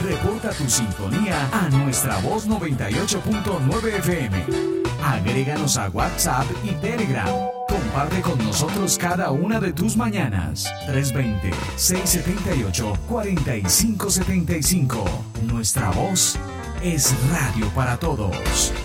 Reporta tu sintonía a nuestra voz 98.9 FM. Agréganos a WhatsApp y Telegram. Comparte con nosotros cada una de tus mañanas. 320-678-4575. Nuestra voz es radio para todos.